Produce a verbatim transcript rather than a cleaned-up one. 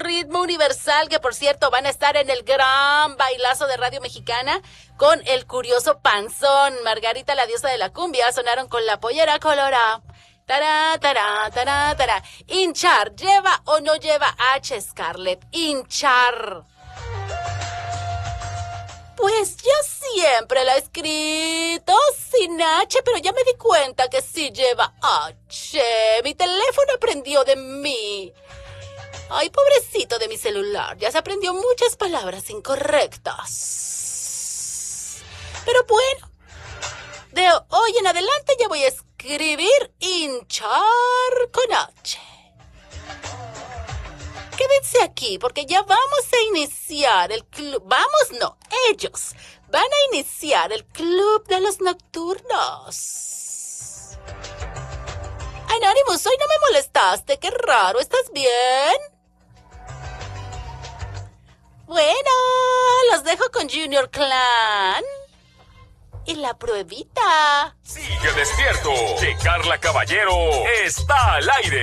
Ritmo Universal, que por cierto van a estar en el gran bailazo de Radio Mexicana con el curioso Panzón. Margarita, la diosa de la cumbia, sonaron con la pollera colorada. Tará, tará, tará, tará. Hinchar, ¿lleva o no lleva H, Scarlett? Hinchar. Pues yo siempre la he escrito sin H, pero ya me di cuenta que sí lleva H. Mi teléfono aprendió de mí. Ay, pobrecito de mi celular, ya se aprendió muchas palabras incorrectas. Pero bueno, de hoy en adelante ya voy a escribir hinchar con H. Quédense aquí porque ya vamos a iniciar el club. Vamos, no, ellos van a iniciar el club de los nocturnos. Anonymous, hoy no me molestaste, qué raro, ¿estás bien? Bueno, los dejo con Junior Clan y la pruebita. Sigue despierto, que Carla Caballero está al aire.